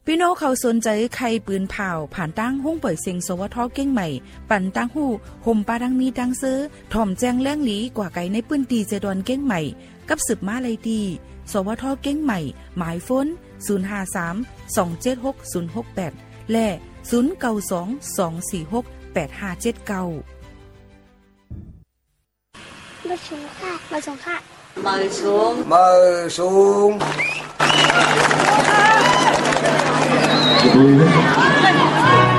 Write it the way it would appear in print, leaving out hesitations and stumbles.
พี่น้องเขาสนใจใครปืนเผาผ่านตั้งห้องปล่อยเสียงสวทเก้งใหม่ปั่นตั้งหู้ห่มปลาดังมีดังซื้อถ่อมแจ้งแล้งหลีกว่าไก่ในปื้นตีเจดอนเก้งใหม่กับสืบมาเลยดีสวทเก้งใหม่หมายฝน053276068และ0922468579 มาชงค่ะมาชงค่ะมาชงมาชง